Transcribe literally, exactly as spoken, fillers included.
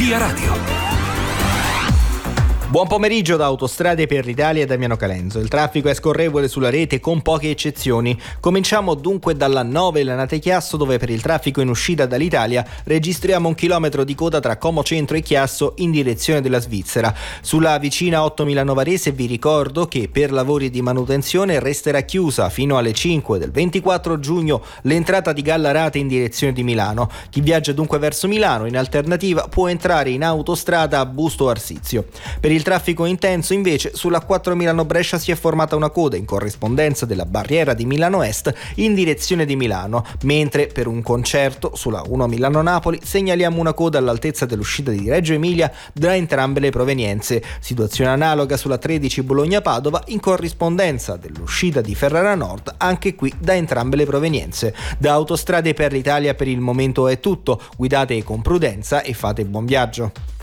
Via Radio. Buon pomeriggio da Autostrade per l'Italia e Damiano Calenzo. Il traffico è scorrevole sulla rete con poche eccezioni. Cominciamo dunque dalla nove Lanate Chiasso, dove per il traffico in uscita dall'Italia registriamo un chilometro di coda tra Como Centro e Chiasso in direzione della Svizzera. Sulla vicina ottomila Varese vi ricordo che per lavori di manutenzione resterà chiusa fino alle cinque del ventiquattro giugno l'entrata di Gallarate in direzione di Milano. Chi viaggia dunque verso Milano in alternativa può entrare in autostrada a Busto Arsizio. Per il traffico intenso invece sulla quattro Milano-Brescia si è formata una coda in corrispondenza della barriera di Milano Est in direzione di Milano, mentre per un concerto sulla uno Milano-Napoli segnaliamo una coda all'altezza dell'uscita di Reggio Emilia da entrambe le provenienze. Situazione analoga sulla tredici Bologna-Padova in corrispondenza dell'uscita di Ferrara Nord, anche qui da entrambe le provenienze. Da Autostrade per l'Italia per il momento è tutto, guidate con prudenza e fate buon viaggio.